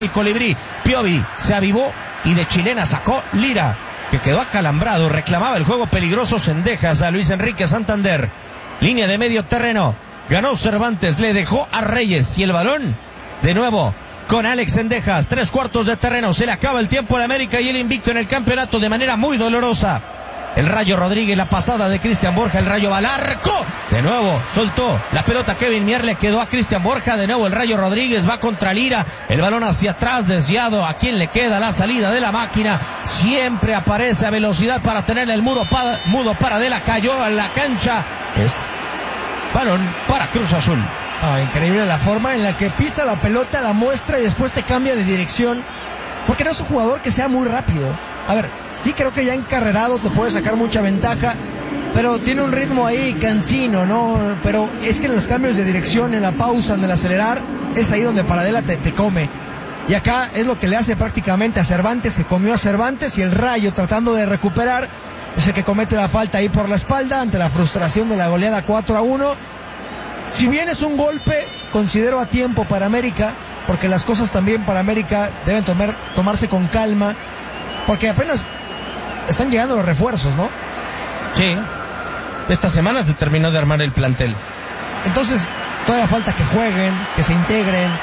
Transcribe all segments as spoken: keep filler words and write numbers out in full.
El colibrí, Piovi se avivó y de chilena sacó Lira, que quedó acalambrado, reclamaba el juego peligroso Cendejas a Luis Enrique Santander. Línea de medio terreno, ganó Cervantes, le dejó a Reyes y el balón de nuevo con Alex Cendejas. Tres cuartos de terreno, se le acaba el tiempo al América y el invicto en el campeonato de manera muy dolorosa. El Rayo Rodríguez, la pasada de Cristian Borja, el Rayo va al arco, de nuevo soltó la pelota Kevin Mier, le quedó a Cristian Borja, de nuevo el Rayo Rodríguez va contra Lira, el balón hacia atrás desviado, a quien le queda la salida de la máquina, siempre aparece a velocidad para tener el muro para, mudo para de la cayó a la cancha, es balón para Cruz Azul. Oh, increíble la forma en la que pisa la pelota, la muestra y después te cambia de dirección, porque no es un jugador que sea muy rápido. A ver, sí creo que ya encarrerado te puede sacar mucha ventaja, pero tiene un ritmo ahí cansino, ¿no? Pero es que en los cambios de dirección, en la pausa, en el acelerar, es ahí donde Paradela te, te come. Y acá es lo que le hace prácticamente a Cervantes, se comió a Cervantes y el Rayo tratando de recuperar, es el que comete la falta ahí por la espalda ante la frustración de la goleada cuatro a uno. Si bien es un golpe, considero a tiempo para América, porque las cosas también para América deben tomar, tomarse con calma, porque apenas están llegando los refuerzos, ¿no? Sí, esta semana se terminó de armar el plantel. Entonces, todavía falta que jueguen, que se integren.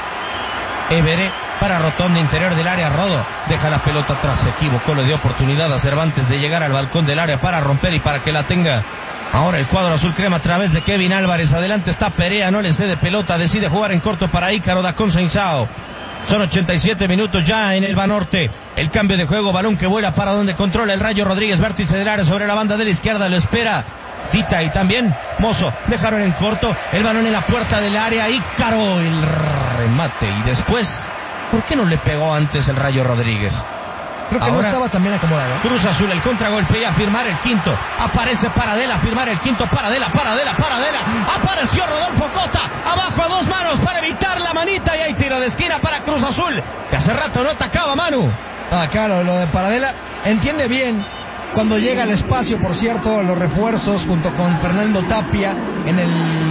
Evere para Rotondi, interior del área, Rodo deja la pelota atrás, se equivocó, le dio oportunidad a Cervantes de llegar al balcón del área para romper y para que la tenga. Ahora el cuadro azul crema a través de Kevin Álvarez, adelante está Perea, no le cede pelota, decide jugar en corto para Ícaro da Conceição. Son ochenta y siete minutos ya en el Banorte. El cambio de juego, balón que vuela para donde controla el Rayo Rodríguez, vértice del área sobre la banda de la izquierda, lo espera Dita y también Mozo. Dejaron en corto el balón en la puerta del área, Ícaro, el remate y después, ¿por qué no le pegó antes el Rayo Rodríguez? Creo que ahora no estaba también acomodado. Cruz Azul, el contragolpe y a firmar el quinto. Aparece Paradela, a firmar el quinto. Paradela, Paradela, Paradela. Apareció Rodolfo Cota. Abajo a dos manos para evitar la manita. Y hay tiro de esquina para Cruz Azul, que hace rato no atacaba, Manu. Ah, claro, lo de Paradela. Entiende bien cuando llega al espacio, por cierto, los refuerzos junto con Fernando Tapia en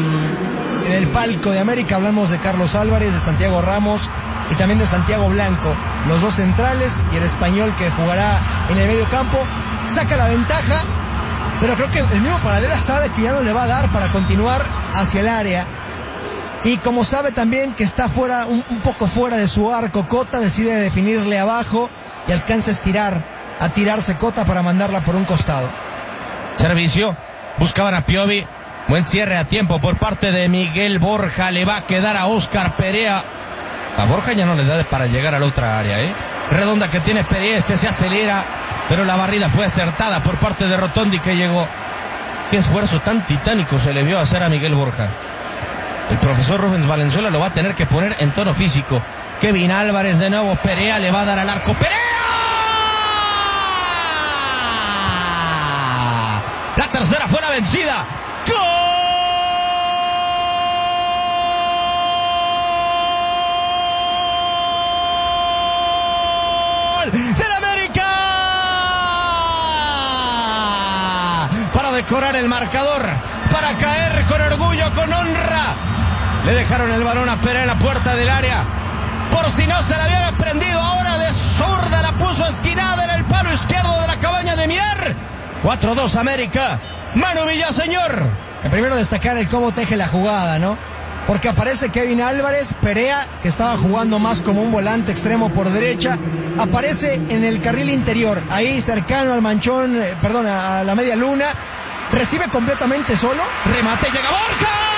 el, en el palco de América. Hablamos de Carlos Álvarez, de Santiago Ramos y también de Santiago Blanco, los dos centrales y el español que jugará en el medio campo. Saca la ventaja, pero creo que el mismo Paradela sabe que ya no le va a dar para continuar hacia el área, y como sabe también que está fuera, un, un poco fuera de su arco, Cota decide definirle abajo y alcanza a estirar, a tirarse Cota para mandarla por un costado. Servicio, buscaban a Piovi, buen cierre a tiempo por parte de Miguel Borja, le va a quedar a Oscar Perea. A Borja ya no le da para llegar a la otra área, ¿eh? Redonda que tiene Perea, este se acelera, pero la barrida fue acertada por parte de Rotondi que llegó. Qué esfuerzo tan titánico se le vio hacer a Miguel Borja. El profesor Rubens Valenzuela lo va a tener que poner en tono físico. Kevin Álvarez de nuevo, Perea le va a dar al arco. ¡Perea! La tercera fue la vencida. ¡Gol! ¡Del América! Para decorar el marcador, para caer con orgullo, con honra. Le dejaron el balón a Perea en la puerta del área. Por si no se la habían aprendido, ahora de zurda la puso esquinada en el palo izquierdo de la cabaña de Mier. cuatro dos América. Manu Villaseñor. El primero destacar el cómo teje la jugada, ¿no? Porque aparece Kevin Álvarez, Perea, que estaba jugando más como un volante extremo por derecha, aparece en el carril interior, ahí cercano al manchón, eh, perdón, a la media luna, recibe completamente solo. Remate, llega Borja.